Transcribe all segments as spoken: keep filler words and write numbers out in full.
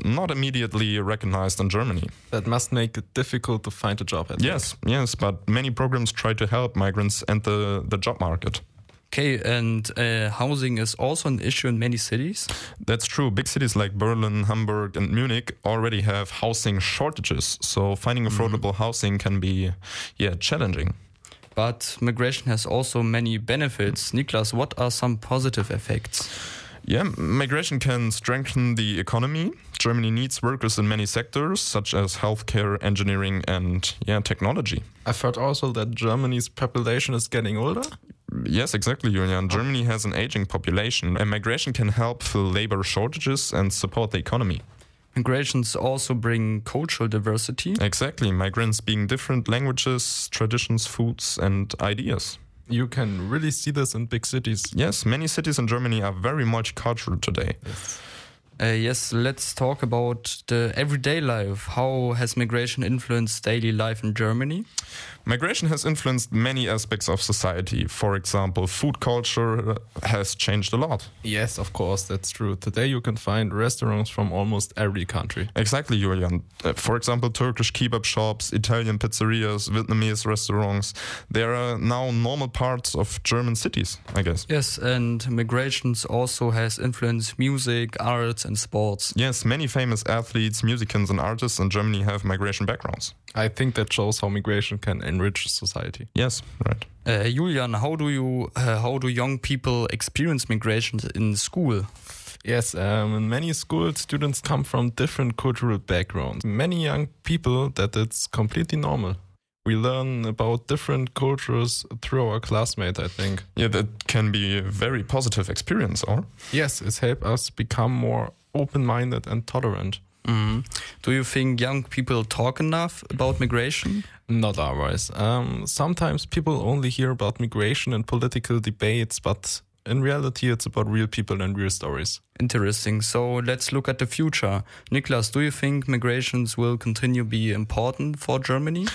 not immediately recognized in Germany. That must make it difficult to find a job. I think. Yes, yes, but many programs try to help migrants enter the job market. Okay, and uh, housing is also an issue in many cities? That's true. Big cities like Berlin, Hamburg and Munich already have housing shortages, so finding affordable mm-hmm. housing can be yeah, challenging. But migration has also many benefits. Niklas, what are some positive effects? Yeah, migration can strengthen the economy. Germany needs workers in many sectors, such as healthcare, engineering, and yeah, technology. I've heard also that Germany's population is getting older. Yes, exactly, Julian. Germany has an aging population, and migration can help fill labor shortages and support the economy. Migrations also bring cultural diversity. Exactly, migrants being different languages, traditions, foods, and ideas. You can really see this in big cities. Yes, many cities in Germany are very multicultural today. Yes. Uh, yes, let's talk about the everyday life. How has migration influenced daily life in Germany? Migration has influenced many aspects of society. For example, food culture has changed a lot. Yes, of course, that's true. Today you can find restaurants from almost every country. Exactly, Julian. Uh, for example, Turkish kebab shops, Italian pizzerias, Vietnamese restaurants. They are now normal parts of German cities, I guess. Yes, and migrations also has influenced music, art and sports. Yes, many famous athletes, musicians and artists in Germany have migration backgrounds. I think that shows how migration can enrich society. Yes, right. Uh, Julian, how do you, uh, how do young people experience migration in school? Yes, um, in many schools, students come from different cultural backgrounds. Many young people that it's completely normal. We learn about different cultures through our classmates, I think. Yeah, that can be a very positive experience, or? Yes, it helps us become more open-minded and tolerant. Mm-hmm. Do you think young people talk enough about migration? Not always. Um, sometimes people only hear about migration in political debates, but in reality it's about real people and real stories. Interesting. So let's look at the future. Niklas, do you think migrations will continue to be important for Germany?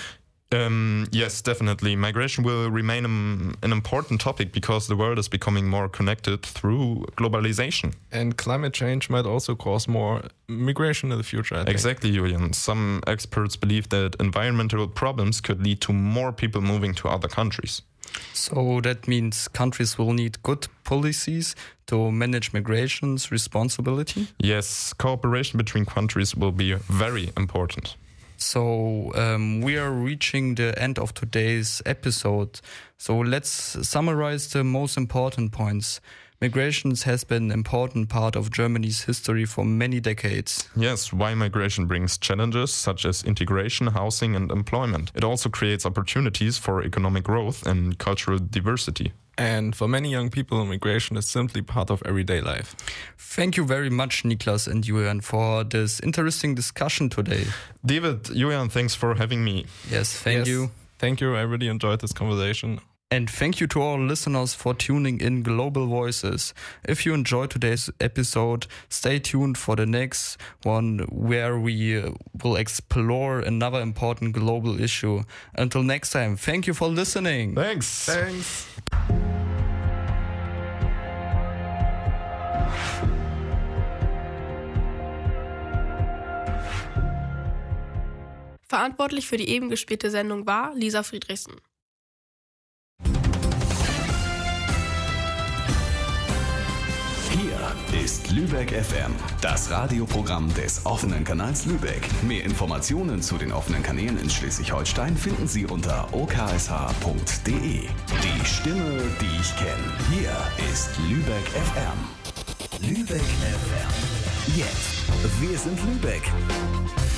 Um, yes, definitely. Migration will remain um, an important topic because the world is becoming more connected through globalization. And climate change might also cause more migration in the future, I think. Exactly, Julian. Some experts believe that environmental problems could lead to more people moving to other countries. So that means countries will need good policies to manage migration's responsibility? Yes, cooperation between countries will be very important. So um, we are reaching the end of today's episode. So let's summarize the most important points. Migration has been an important part of Germany's history for many decades. Yes, while migration brings challenges such as integration, housing and employment, it also creates opportunities for economic growth and cultural diversity. And for many young people, migration is simply part of everyday life. Thank you very much, Niklas and Julian, for this interesting discussion today. David, Julian, thanks for having me. Yes, thank yes, you. Thank you. I really enjoyed this conversation. And thank you to all listeners for tuning in Global Voices. If you enjoyed today's episode, stay tuned for the next one where we uh, will explore another important global issue. Until next time, thank you for listening. Thanks. Thanks. Verantwortlich für die eben gespielte Sendung war Lisa Friedrichsen. Hier ist Lübeck F M, das Radioprogramm des offenen Kanals Lübeck. Mehr Informationen zu den offenen Kanälen in Schleswig-Holstein finden Sie unter o k s h punkt d e. Die Stimme, die ich kenne. Hier ist Lübeck F M. Lübeck F M. Jetzt. Wir sind Lübeck.